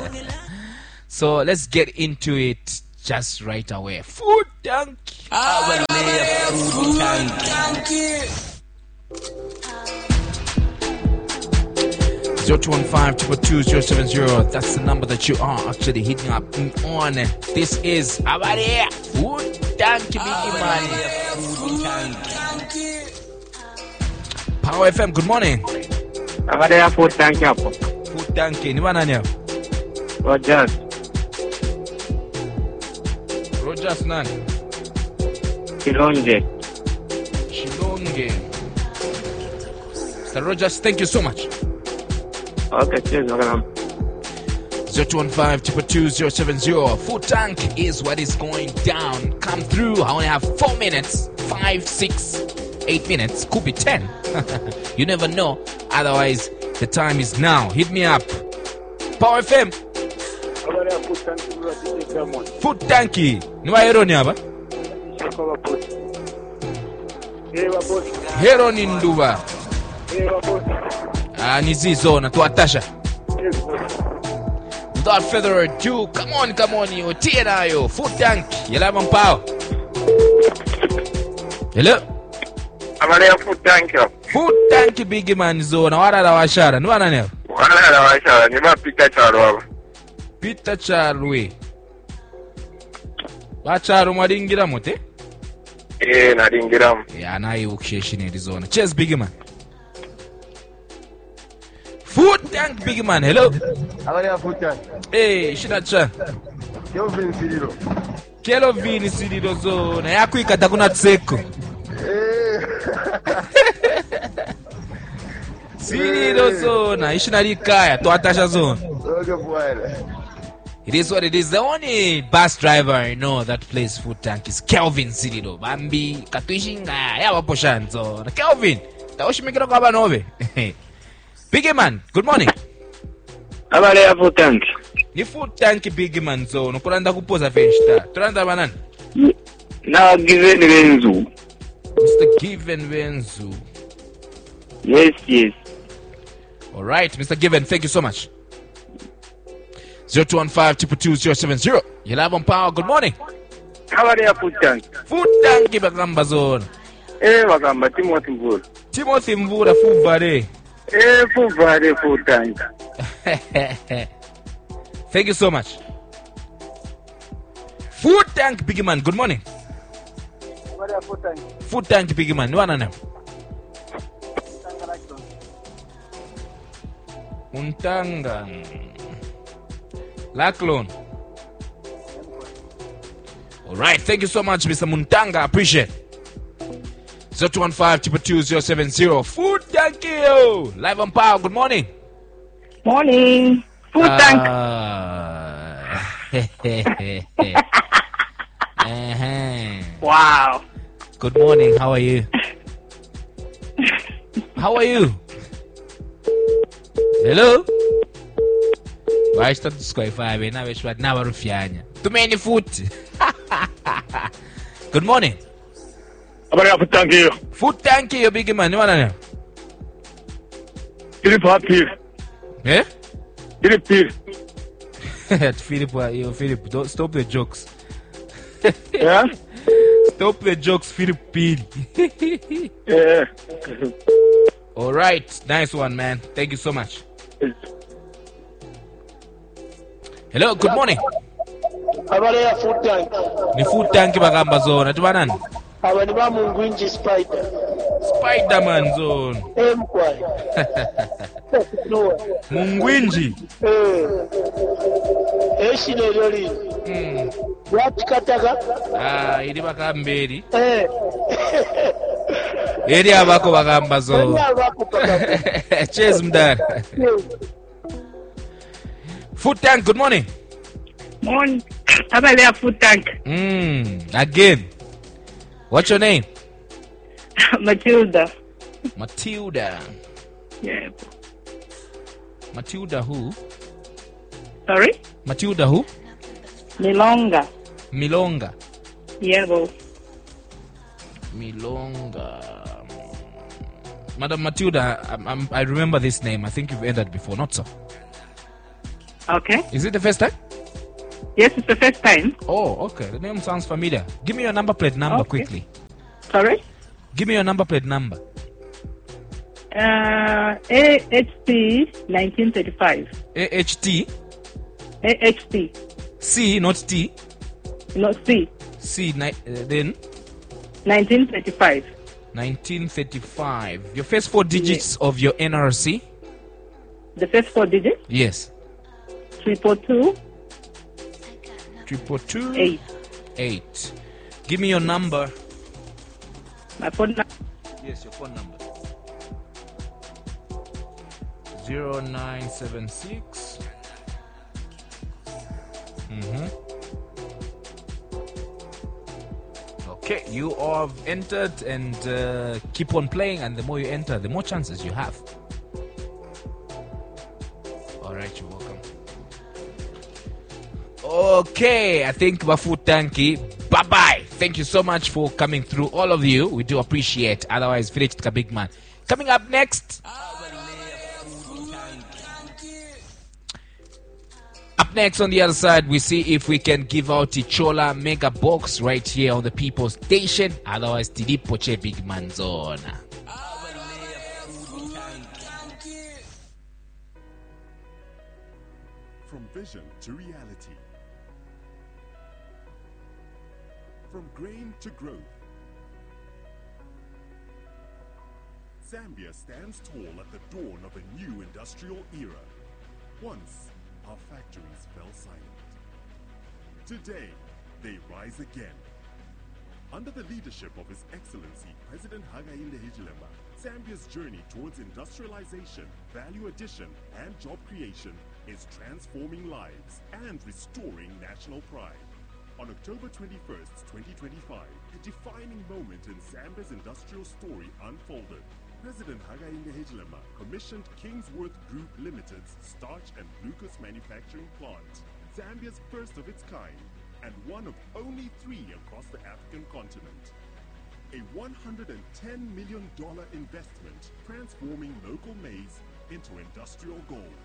So let's get into it just right away. Food tank. Food tank. 0215-222-070. That's the number that you are actually hitting up on. This is Abare Food Tank, Biggie Man. Power FM, good morning. Abare Food Tank hapo. Food Tank, ni nani hapo? Rogers nani? Shilonge. Mr. Rogers, thank you so much. Okay, cheers. 0215-222-070. Food tank is what is going down. Come through. I only have 4 minutes. 5, 6, 8 minutes. Could be 10. You never know. Otherwise, the time is now. Hit me up. Power FM. Food tanki. Niwa hero ni hapa? Hero ni nduva. Nizizo na tuatasha. Without further ado, come on, you TNIO Food Tank. Yelava mpao. Hello. Abare Food Tank hapo. Food Tank Biggie Man zone. Wala washara. Ni wana neo? Wala washara. Ni Peter Charo hapo. Peter Charwe. Wacharo mwadingira mote? Nadingira. Ya nayi uksheshini Arizona. Cheers Biggie Man. Food Tank Biggie Man, hello. Abare Food Tank. Hey, shinacha. Kelvin Siriro zone. Yaku ikata kuna tseko. Siriro zone. Ishinari kaya. Tuatasha zone. It is what it is. The only bus driver I know that plays Food Tank is Kelvin Siriro. Bambi, katuishinga. Ya wapo shanzo. Kelvin, taoshimikira kwa banove. Biggie Man, good morning. Abare Food Tank. Ni Food Tank Biggie Man zone. Kuranda kupoza fenshita. Turanda banani? Na Given Wenzu. Mr. Given Wenzu. Yes. Alright, Mr. Given, thank you so much. 0215-222-070. You live on Power, good morning. Abare Food Tank. Food Tank Bagamba zone. Bagamba Timothy Mvura. Timothy Mvura Fuvare. Fuvare Food Tank. Thank you so much. Food Tank Biggie Man, good morning. Food Tank. Food Tank Biggie Man, no one. Muntanga. Lacklon. Alright, thank you so much, Mr. Muntanga. Appreciate it. 0215-222-070. Food Tank you. Live on Power. Good morning. Morning. Food Tank. Wow. Good morning. How are you? How are you? Hello? Why is that square five? Now it's what now rufianya. Too many food. Good morning. Abare Food Tank you. Food Tank you, Biggie Man. You wanna know? Philip happy. Eh? Philip. Philip, don't stop the jokes. Yeah? Stop the jokes, Philip Pili. Yeah. Alright, nice one, man. Thank you so much. Hello, good morning. Abare Food Tank. Ni Food Tank bagamba zone. Ati banani? Abani ba Mungwinji Spider-Man zone. Mkwai. Mungwinji. Eshine loli. Watikataka. Ili bakamberi. Eri abako bagamba zone. Cheers mdara. Food Tank, good morning. Morning. Abare Food Tank. Again. What's your name? Matilda. Yeah. Matilda who? Sorry? Matilda who? Milonga. Yeah, bro. Milonga. Madam Matilda, I remember this name. I think you've entered before, not so? Okay. Is it the first time? Yes, it's the first time. Oh, okay. The name sounds familiar. Give me your number plate number Okay. quickly. Sorry? Give me your number plate number. AHT 1935. AHT? AHT. C, not T. No, C. C, then 1935. 1935. Your first 4 digits of your NRC? The first 4 digits? Yes. 342 222 8. Give me your number. My phone number. Yes, your phone number. 0976. Okay, you have entered, and keep on playing, and the more you enter, the more chances you have. Alright, you're welcome. Okay, I think Bafutanki, bye-bye. Thank you so much for coming through, all of you. We do appreciate. Otherwise, finish the big man. Coming up next. Up next on the other side, we see if we can give out the Chola Mega Box right here on the People Station. Otherwise, Tidipoche Big Man Zone. From vision to reality. From grain to growth. Zambia stands tall at the dawn of a new industrial era. Once, our factories fell silent. Today, they rise again. Under the leadership of His Excellency President Hakainde Hichilema, Zambia's journey towards industrialization, value addition, and job creation is transforming lives and restoring national pride. On October 21st, 2025, a defining moment in Zambia's industrial story unfolded. President Hakainde Hichilema commissioned Kingsworth Group Limited's starch and glucose manufacturing plant, Zambia's first of its kind, and one of only 3 across the African continent. A $110 million investment transforming local maize into industrial gold.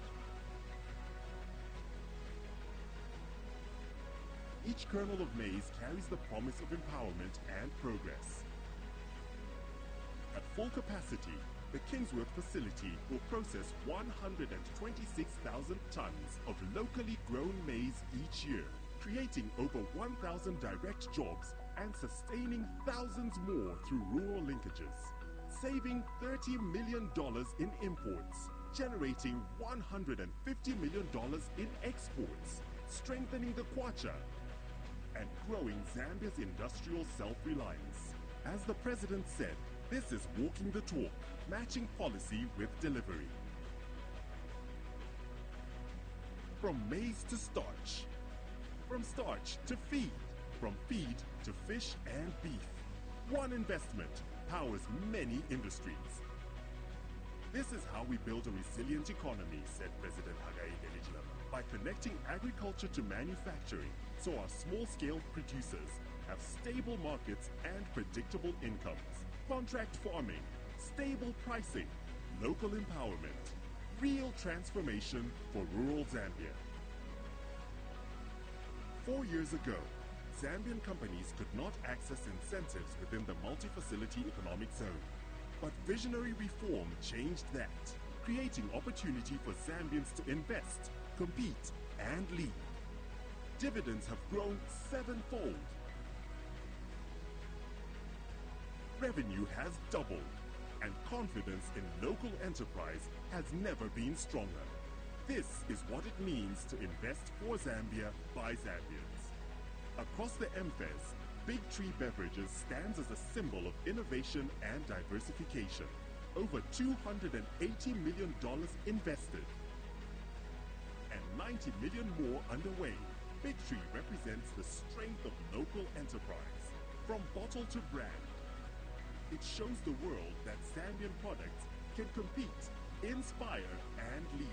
Each kernel of maize carries the promise of empowerment and progress. At full capacity, the Kingsworth facility will process 126,000 tons of locally grown maize each year, creating over 1,000 direct jobs and sustaining thousands more through rural linkages, saving $30 million in imports, generating $150 million in exports, strengthening the Kwacha, and growing Zambia's industrial self-reliance. As the president said, this is walking the talk, matching policy with delivery. From maize to starch, from starch to feed, from feed to fish and beef. One investment powers many industries. This is how we build a resilient economy, said President Hakainde Hichilema, by connecting agriculture to manufacturing, so our small-scale producers have stable markets and predictable incomes. Contract farming, stable pricing, local empowerment, real transformation for rural Zambia. 4 years ago, Zambian companies could not access incentives within the multi-facility economic zone. But visionary reform changed that, creating opportunity for Zambians to invest, compete, and lead. Dividends have grown 7-fold. Revenue has doubled, and confidence in local enterprise has never been stronger. This is what it means to invest for Zambia by Zambians. Across the MFES, Big Tree Beverages stands as a symbol of innovation and diversification. Over $280 million invested, and 90 million more underway. Big Tree represents the strength of local enterprise, from bottle to brand. It shows the world that Zambian products can compete, inspire, and lead.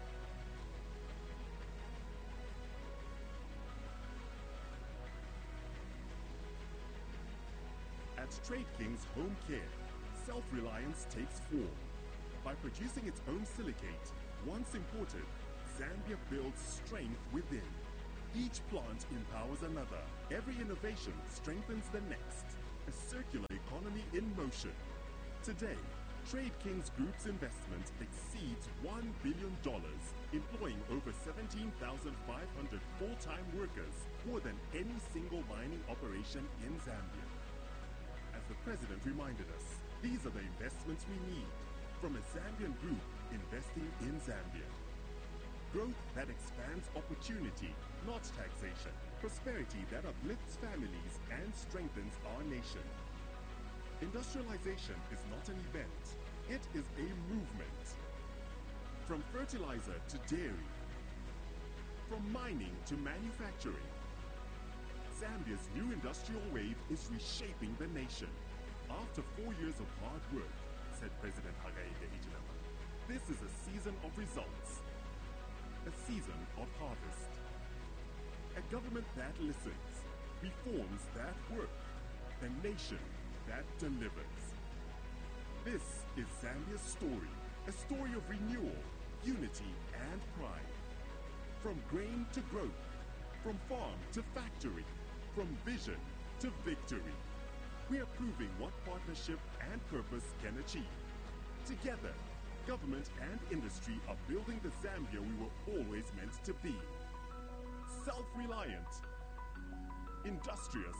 At Trade King's Home Care, self-reliance takes form. By producing its own silicate, once imported, Zambia builds strength within. Each plant empowers another. Every innovation strengthens the next. A circular economy in motion. Today, Trade Kings Group's investment exceeds $1 billion, employing over 17,500 full-time workers, more than any single mining operation in Zambia. As the president reminded us, these are the investments we need from a Zambian group investing in Zambia. Growth that expands opportunity, not taxation. Prosperity that uplifts families and strengthens our nation. Industrialization is not an event. It is a movement. From fertilizer to dairy. From mining to manufacturing. Zambia's new industrial wave is reshaping the nation. After 4 years of hard work, said President Hakainde Hichilema, this is a season of results. A season of harvest. A government that listens, reforms that work, a nation that delivers. This is Zambia's story, a story of renewal, unity, and pride. From grain to growth, from farm to factory, from vision to victory. We are proving what partnership and purpose can achieve. Together, government and industry are building the Zambia we were always meant to be. Self-reliant, industrious,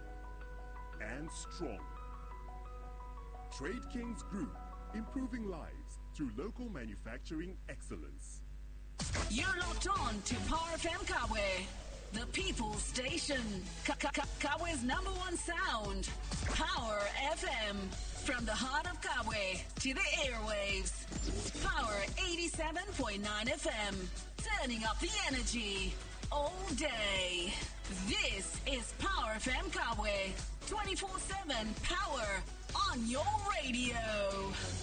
and strong. Trade Kings Group, improving lives through local manufacturing excellence. You're locked on to Power FM Kawe, the people's station. Kawe's #1 sound. Power FM. From the heart of Kawe to the airwaves. Power 87.9 FM. Turning up the energy all day. This is Power FM Kawe. 24/7 power on your radio.